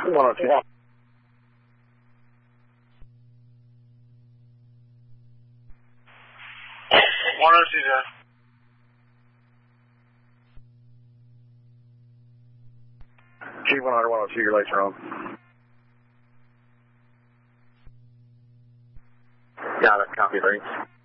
102. 102, John. Chief 100, 102, your lights are on. Got it, copy, thanks.